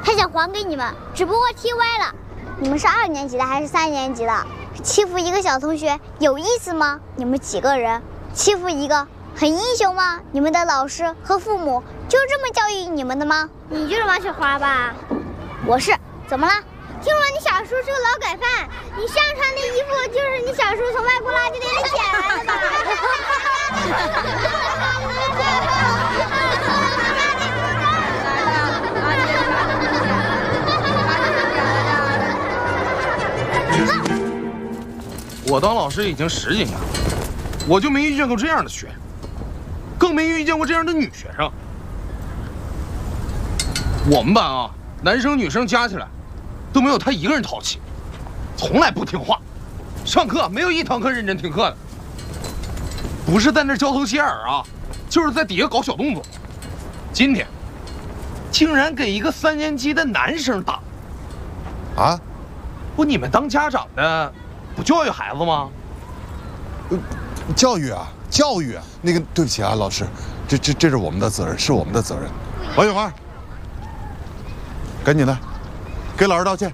他想还给你们，只不过踢歪了。你们是2年级的还是3年级的？欺负一个小同学有意思吗？你们几个人欺负一个很英雄吗？你们的老师和父母就这么教育你们的吗？ 你就是王雪花吧？ 我是，怎么了？ 听说你小叔是个劳改犯，你上穿的衣服就是你小叔从外国垃圾堆里捡来的吧？ 我当老师已经10几年了，我就没遇见过这样的学生，更没遇见过这样的女学生。我们班啊，男生女生加起来都没有他一个人淘气，从来不听话，上课没有一堂课认真听课的，不是在那交头接耳啊，就是在底下搞小动作。今天竟然给一个3年级的男生打， 啊？ 不，你们当家长的不教育孩子吗？ 教育啊，教育啊！那个，对不起啊，老师，这是我们的责任，是我们的责任。王雪花，赶紧的，给老师道歉。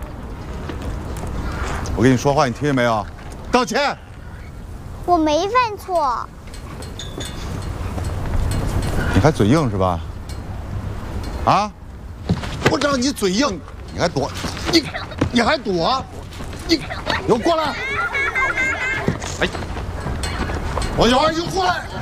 我跟你说话，你听见没有？道歉。 我没犯错。 你还嘴硬是吧？啊！我让你嘴硬，你还躲，你还躲，你给我过来！哎，王小花，你给我过来！